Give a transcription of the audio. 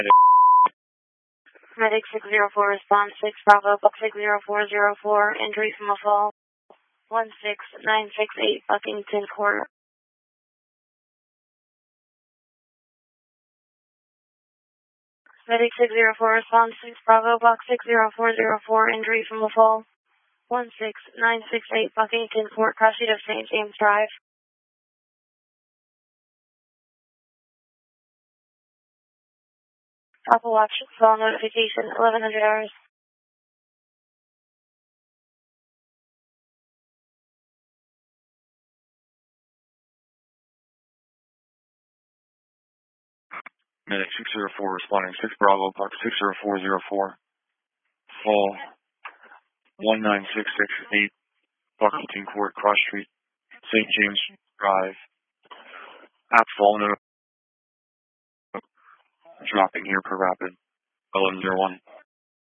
Medic 604, response 6 Bravo, Buck 60404, injury from a fall, 16968 Buckington Court. Medic 604, response 6 Bravo, Buck 60404, injury from a fall, 16968 Buckington Court, cross street of St. James Drive. Apple Watch, fall notification, 1100 hours. Medic 604 responding 6 Bravo, Park 60404, fall 19668, Buckington Court, Cross Street, St. James Drive, app fall note, dropping here per rapid, 1101.